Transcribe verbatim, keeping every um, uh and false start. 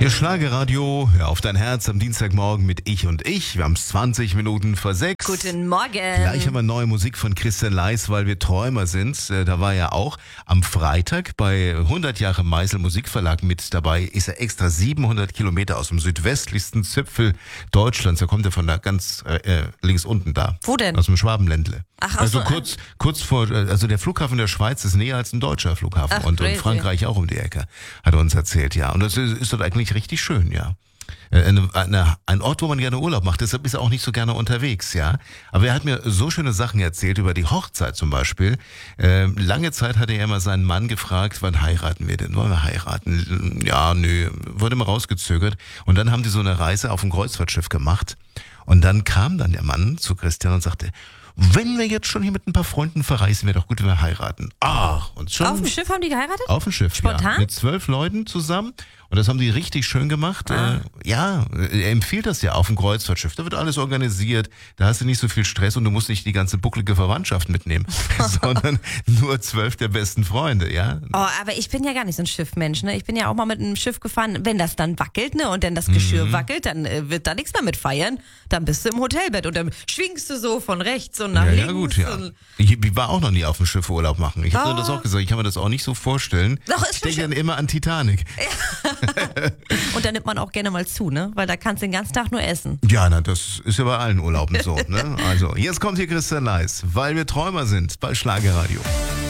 Ihr Schlagerradio, hör auf dein Herz am Dienstagmorgen mit Ich und Ich. Wir haben es zwanzig Minuten vor sechs. Guten Morgen. Gleich haben wir neue Musik von Christian Leis, weil wir Träumer sind. Da war er auch am Freitag bei hundert Jahre Meißel Musikverlag mit dabei. Ist er extra siebenhundert Kilometer aus dem südwestlichsten Zipfel Deutschlands. Da kommt er von da ganz äh, links unten da. Wo denn? Aus dem Schwabenländle. Ach, also so, kurz, kurz vor, also der Flughafen der Schweiz ist näher als ein deutscher Flughafen. Ach, und, und crazy. Frankreich auch um die Ecke, hat er uns erzählt, ja. Und das ist, ist dort eigentlich richtig schön, ja. Eine, eine, ein Ort, wo man gerne Urlaub macht, deshalb ist er auch nicht so gerne unterwegs, ja. Aber er hat mir so schöne Sachen erzählt über die Hochzeit zum Beispiel. Äh, lange Zeit hatte er immer seinen Mann gefragt, wann heiraten wir denn? Wollen wir heiraten? Ja, nö, wurde immer rausgezögert. Und dann haben die so eine Reise auf ein Kreuzfahrtschiff gemacht. Und dann kam dann der Mann zu Christian und sagte, wenn wir jetzt schon hier mit ein paar Freunden verreisen, wäre doch gut, wenn wir heiraten. Ach, und schon. Auf dem Schiff haben die geheiratet? Auf dem Schiff, Spontan? ja. Mit zwölf Leuten zusammen. Und das haben die richtig schön gemacht. Ah. Äh, ja, er empfiehlt das ja auf dem Kreuzfahrtschiff. Da wird alles organisiert. Da hast du nicht so viel Stress und du musst nicht die ganze bucklige Verwandtschaft mitnehmen, sondern nur zwölf der besten Freunde, ja. Oh, aber ich bin ja gar nicht so ein Schiffmensch, ne? Ich bin ja auch mal mit einem Schiff gefahren. Wenn das dann wackelt, ne? Und dann das Geschirr Mhm. wackelt, dann äh, wird da nichts mehr mit feiern. Dann bist du im Hotelbett und dann schwingst du so von rechts und nach Ja, links. ja, gut, ja. Und Ich, ich war auch noch nie auf dem Schiff Urlaub machen. Ich habe Doch. das auch gesagt. Ich kann mir das auch nicht so vorstellen. Doch, ist ich schon denke schön. dann immer an Titanic. Und da nimmt man auch gerne mal zu, ne? Weil da kannst du den ganzen Tag nur essen. Ja, na, das ist ja bei allen Urlauben so, ne? Also, jetzt kommt hier Christian Leis, weil wir Träumer sind bei Schlagerradio.